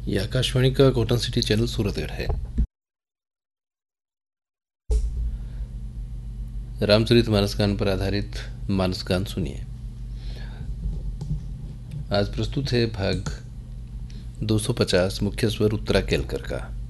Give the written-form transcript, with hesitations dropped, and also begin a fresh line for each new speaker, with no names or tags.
ये आकाशवाणी का cotton city channel Suratgarh है। रामचरित मानसगान पर आधारित मानसगान सुनिए। आज प्रस्तुत है भाग 250 मुख्य स्वर उत्तरा केलकर का।